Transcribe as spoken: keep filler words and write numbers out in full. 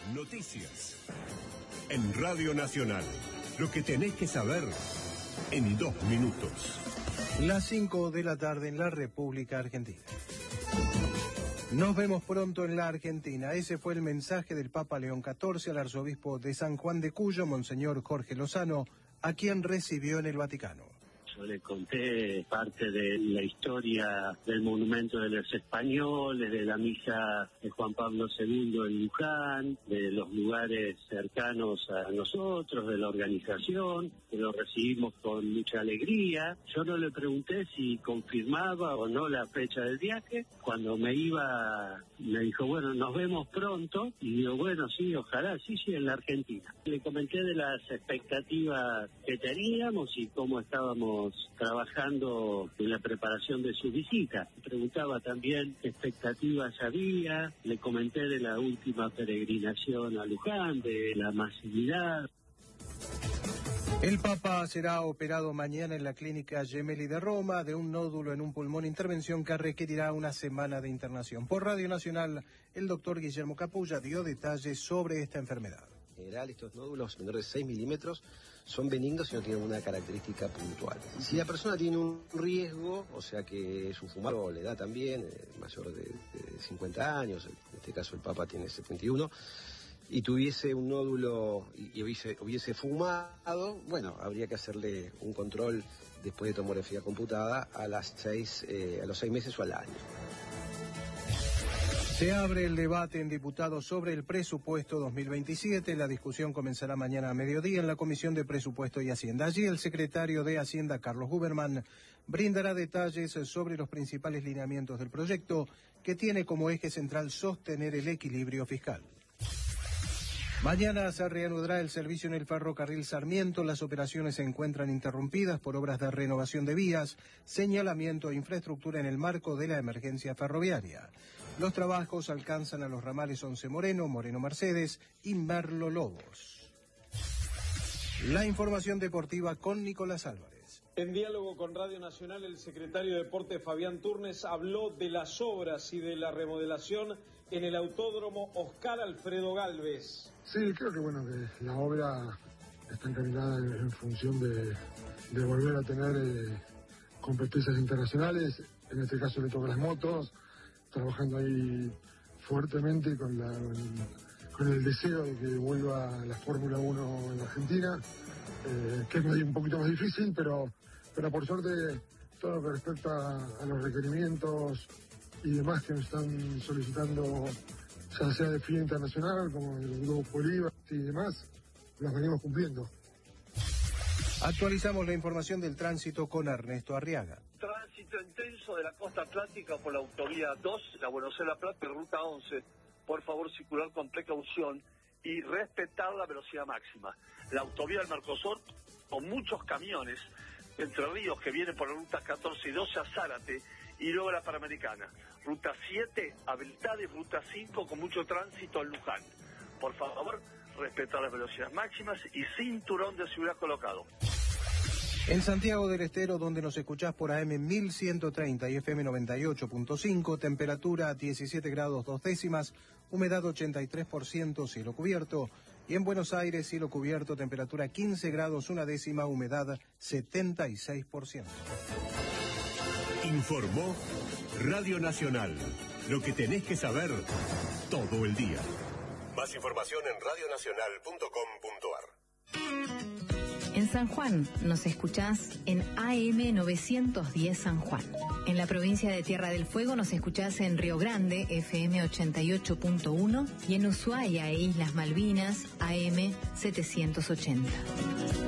Noticias. En Radio Nacional. Lo que tenés que saber en dos minutos. Las cinco de la tarde en la República Argentina. Nos vemos pronto en la Argentina. Ese fue el mensaje del Papa León catorce al arzobispo de San Juan de Cuyo, Monseñor Jorge Lozano, a quien recibió en el Vaticano. Yo le conté parte de la historia del monumento de los españoles, de la misa de Juan Pablo segundo en Luján, de los lugares cercanos a nosotros, de la organización, que lo recibimos con mucha alegría. Yo no le pregunté si confirmaba o no la fecha del viaje. Cuando me iba, me dijo, bueno, nos vemos pronto. Y digo, bueno, sí, ojalá, sí, sí, en la Argentina. Le comenté de las expectativas que teníamos y cómo estábamos trabajando en la preparación de su visita. Preguntaba también qué expectativas había, le comenté de la última peregrinación a Luján, de la masividad. El Papa será operado mañana en la clínica Gemelli de Roma de un nódulo en un pulmón, intervención que requerirá una semana de internación. Por Radio Nacional, el doctor Guillermo Capulla dio detalles sobre esta enfermedad. En general, estos nódulos menores de seis milímetros son benignos y no tienen una característica puntual. Si la persona tiene un riesgo, o sea que es un fumador o la edad también, eh, mayor de, de cincuenta años, en este caso el Papa tiene setenta y uno, y tuviese un nódulo y, y hubiese, hubiese fumado, bueno, habría que hacerle un control después de tomografía computada a, las seis, eh, a los seis meses o al año. Se abre el debate en diputados sobre el presupuesto dos mil veintisiete. La discusión comenzará mañana a mediodía en la Comisión de Presupuesto y Hacienda. Allí el secretario de Hacienda, Carlos Huberman, brindará detalles sobre los principales lineamientos del proyecto, que tiene como eje central sostener el equilibrio fiscal. Mañana se reanudará el servicio en el ferrocarril Sarmiento. Las operaciones se encuentran interrumpidas por obras de renovación de vías, señalamiento e infraestructura en el marco de la emergencia ferroviaria. Los trabajos alcanzan a los ramales Once Moreno, Moreno Mercedes y Merlo Lobos. La información deportiva con Nicolás Álvarez. En diálogo con Radio Nacional, el secretario de Deporte Fabián Turnes habló de las obras y de la remodelación en el autódromo Oscar Alfredo Gálvez. Sí, creo que bueno que la obra está encaminada en, en función de, de volver a tener eh, competencias internacionales. En este caso le toca las motos, trabajando ahí fuertemente con, la, con el deseo de que vuelva la Fórmula uno en la Argentina, eh, que es un poquito más difícil, pero, pero por suerte todo lo que respecta a los requerimientos y demás que nos están solicitando, ya sea de F I A Internacional, como el Grupo Bolívar y demás, las venimos cumpliendo. Actualizamos la información del tránsito con Ernesto Arriaga. Tránsito intenso de la costa atlántica por la autovía dos, la Buenos Aires-La Plata y ruta once. Por favor, circular con precaución y respetar la velocidad máxima. La autovía del Mercosur, con muchos camiones, Entre Ríos, que viene por la ruta catorce y doce a Zárate, y luego la Panamericana. Ruta siete a Beltade, ruta cinco con mucho tránsito en Luján. Por favor, respetar las velocidades máximas y cinturón de seguridad colocado. En Santiago del Estero, donde nos escuchás por A M mil ciento treinta y F M noventa y ocho punto cinco, temperatura diecisiete grados dos décimas, humedad ochenta y tres por ciento, cielo cubierto. Y en Buenos Aires, cielo cubierto, temperatura quince grados una décima, humedad setenta y seis por ciento. Informó Radio Nacional. Lo que tenés que saber todo el día. Más información en radio nacional punto com punto a r. En San Juan nos escuchás en A M novecientos diez San Juan. En la provincia de Tierra del Fuego nos escuchás en Río Grande, F M ochenta y ocho punto uno, y en Ushuaia e Islas Malvinas, A M setecientos ochenta.